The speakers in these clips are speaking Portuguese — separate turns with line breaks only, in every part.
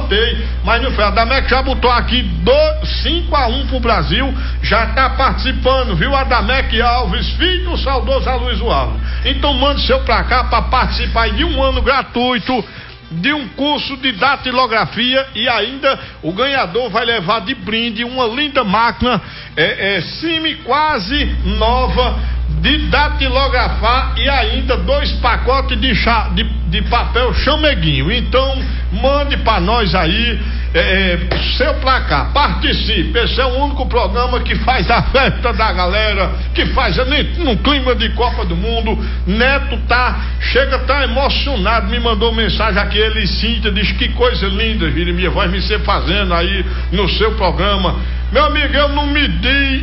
sorteio, mas não foi. A Adamec já botou aqui 5-1 pro Brasil, já tá participando, viu? Adamec Alves, filho do saudoso Aloysio Alves. Então mande seu placar para participar de um ano gratuito de um curso de datilografia, e ainda o ganhador vai levar de brinde uma linda máquina Simi quase nova de datilografar, e ainda 2 pacotes de papel chameguinho. Então mande para nós aí seu placar, participe. Esse é o único programa que faz a festa da galera, que faz no clima de Copa do Mundo. Neto tá emocionado, me mandou mensagem aqui, ele Cíntia, diz que coisa linda, Jeremias, vai me ser fazendo aí no seu programa. Meu amigo, eu não medi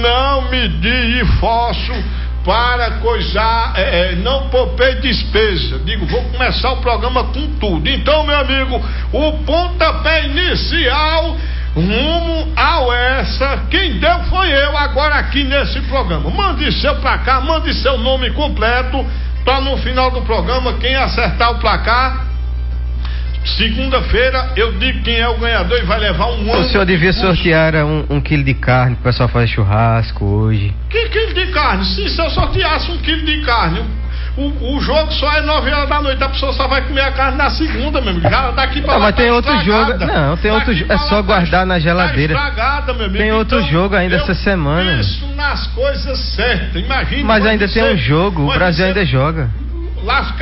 esforço para coisar, não poupei despesa. Digo, vou começar o programa com tudo. Então, meu amigo, o pontapé inicial rumo ao quem deu foi eu agora aqui nesse programa. Mande seu placar, mande seu nome completo, tá no final do programa. Quem acertar o placar, segunda-feira eu digo quem é o ganhador e vai levar um ano.
O senhor devia sortear um quilo de carne, o pessoal faz churrasco hoje.
Que quilo de carne? Se eu sorteasse 1 quilo de carne, o jogo só é 9 horas da noite, a pessoa só vai comer a carne na segunda, meu amigo. Já daqui pra lá.
Mas tem outro jogo. Não, tem outro jogo. É só guardar na geladeira.
Meu amigo.
Tem outro jogo ainda essa semana.
Penso nas coisas certas. Imagina.
Mas ainda tem um jogo, o Brasil ainda joga.